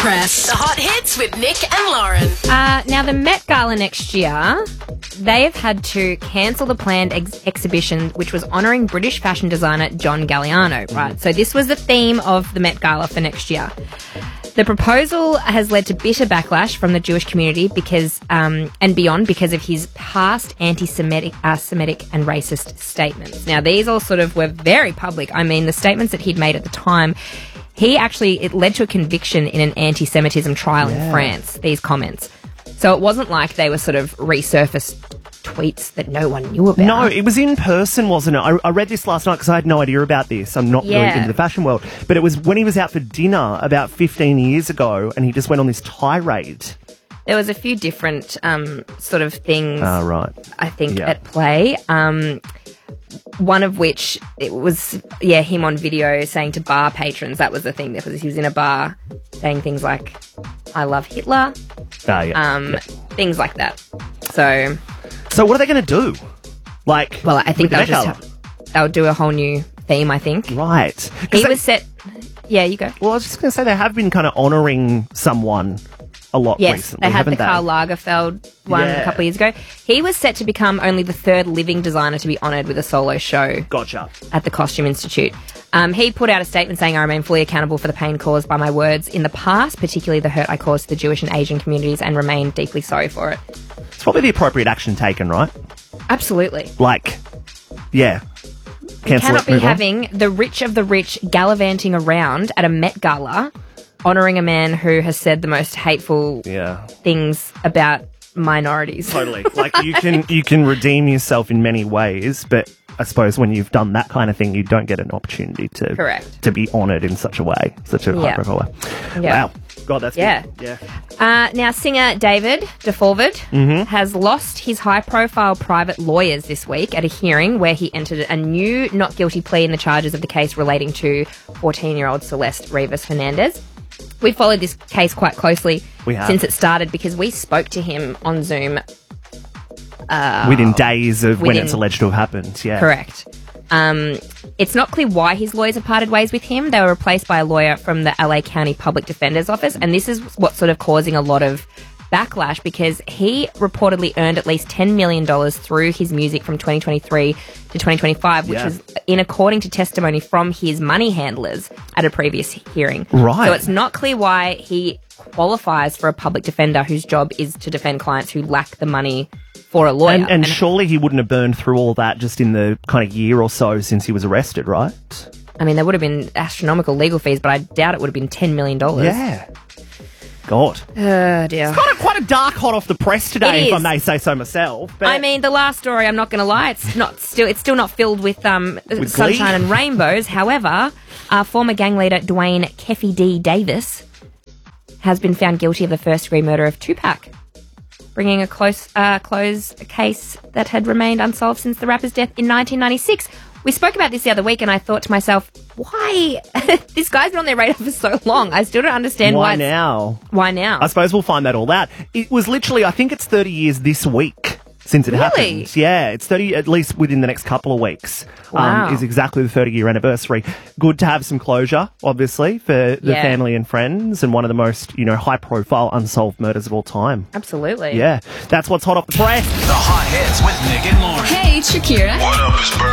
Press. The hot hits with Nick and Lauren. Now, the Met Gala next year, they have had to cancel the planned exhibition, which was honouring British fashion designer John Galliano, right? So this was the theme of the Met Gala for next year. The proposal has led to bitter backlash from the Jewish community because, and beyond, because of his past anti-Semitic and racist statements. Now, these all sort of were very public. I mean, the statements that he'd made at the time, it led to a conviction in an anti-Semitism trial in France, these comments. So it wasn't like they were sort of resurfaced tweets that no one knew about. No, it was in person, wasn't it? I read this last night because I had no idea about this. I'm not really into the fashion world. But it was when he was out for dinner about 15 years ago and he just went on this tirade. There was a few different sort of things, I think, at play. One of which, it was, him on video saying to bar patrons, that was the thing, because he was in a bar saying things like, I love Hitler, things like that. So what are they going to do? Well, I think they'll do a whole new theme, I think. Right. He was set... Yeah, you go. Well, I was just going to say they have been kind of honouring someone a lot recently, they had haven't the Karl Lagerfeld one a couple of years ago. He was set to become only the third living designer to be honoured with a solo show. Gotcha. At the Costume Institute. He put out a statement saying, I remain fully accountable for the pain caused by my words in the past, particularly the hurt I caused to the Jewish and Asian communities, and remain deeply sorry for it. It's probably the appropriate action taken, right? Absolutely. Cancel cannot be having the rich of the rich gallivanting around at a Met Gala honouring a man who has said the most hateful things about minorities. Totally. You can redeem yourself in many ways, but I suppose when you've done that kind of thing, you don't get an opportunity to be honoured in such a way, such a high-profile way. Yeah. Wow. God, that's good. Yeah. Now, singer David DeForvard has lost his high-profile private lawyers this week at a hearing where he entered a new not guilty plea in the charges of the case relating to 14-year-old Celeste Rivas Hernandez. We followed this case quite closely since it started because we spoke to him on Zoom. Within days of when it's alleged to have happened, Correct. It's not clear why his lawyers have parted ways with him. They were replaced by a lawyer from the LA County Public Defender's Office, and this is what's sort of causing a lot of backlash because he reportedly earned at least $10 million through his music from 2023 to 2025, which was according to testimony from his money handlers at a previous hearing. Right. So it's not clear why he qualifies for a public defender whose job is to defend clients who lack the money for a lawyer. And surely he wouldn't have burned through all that just in the kind of year or so since he was arrested, right? I mean, there would have been astronomical legal fees, but I doubt it would have been $10 million. Yeah. God. Oh, dear. It's kind of quite a dark hot off the press today, if I may say so myself. But I mean, the last story, I'm not going to lie, it's still not filled with sunshine and rainbows. However, former gang leader Dwayne Keffy D. Davis has been found guilty of the first-degree murder of Tupac, bringing a closed case that had remained unsolved since the rapper's death in 1996. We spoke about this the other week, and I thought to myself, why? This guy's been on their radar for so long. I still don't understand why now. Why now? I suppose we'll find that all out. It was literally, I think it's 30 years this week since it happened. Yeah, it's 30, at least within the next couple of weeks. Wow. Is exactly the 30-year anniversary. Good to have some closure, obviously, for the family and friends, and one of the most, high-profile unsolved murders of all time. Absolutely. Yeah, that's what's hot off the press. The hot hits with Nick and Lauren. Hey, it's Shakira. What up, it's Bird?